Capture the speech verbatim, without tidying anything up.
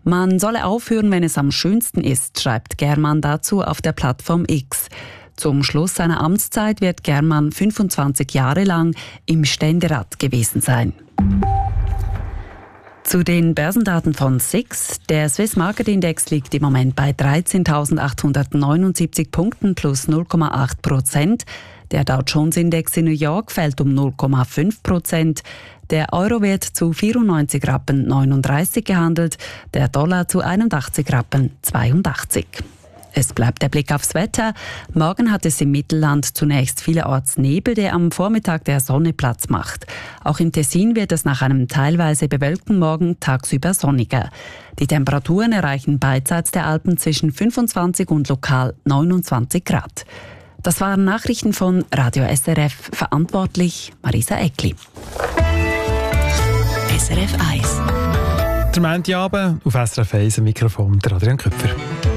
Man solle aufhören, wenn es am schönsten ist, schreibt Germann dazu auf der Plattform X. Zum Schluss seiner Amtszeit wird Germann fünfundzwanzig Jahre lang im Ständerat gewesen sein. Zu den Börsendaten von S I X. Der Swiss Market Index liegt im Moment bei dreizehntausendachthundertneunundsiebzig Punkten plus null Komma acht Prozent. Der Dow Jones Index in New York fällt um null Komma fünf Prozent. Der Euro wird zu vierundneunzig Rappen neununddreißig gehandelt, der Dollar zu einundachtzig Rappen zweiundachtzig. Es bleibt der Blick aufs Wetter. Morgen hat es im Mittelland zunächst vielerorts Nebel, der am Vormittag der Sonne Platz macht. Auch im Tessin wird es nach einem teilweise bewölkten Morgen tagsüber sonniger. Die Temperaturen erreichen beidseits der Alpen zwischen fünfundzwanzig und lokal neunundzwanzig Grad. Das waren Nachrichten von Radio S R F, verantwortlich Marisa Eckli. S R F eins. Der Montagabend auf S R F eins, am Mikrofon der Adrian Köpfer.